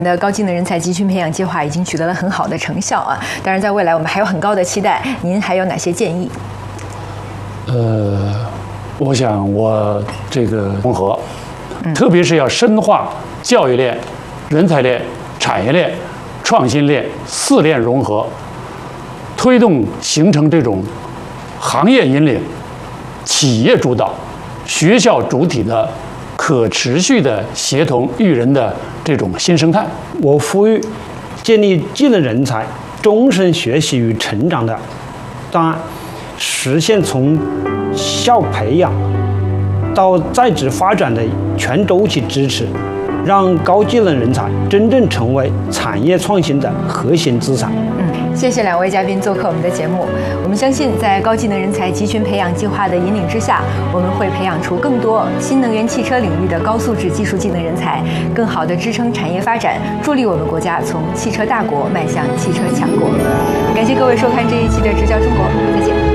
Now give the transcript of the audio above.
的高技能人才集群培养计划已经取得了很好的成效啊！当然，在未来我们还有很高的期待。您还有哪些建议？ 我想我这个融合，特别是要深化教育链、人才链、产业链、创新链4链融合，推动形成这种行业引领、企业主导、学校主体的可持续的协同育人的这种新生态。 我呼吁建立技能人才终身学习与成长的档案，实现从校培养到在职发展的全周期支持，让高技能人才真正成为产业创新的核心资产。 谢谢2位嘉宾做客我们的节目。我们相信，在高技能人才集群培养计划的引领之下，我们会培养出更多新能源汽车领域的高素质技术技能人才，更好地支撑产业发展，助力我们国家从汽车大国迈向汽车强国。感谢各位收看这一期的《直角中国》，再见。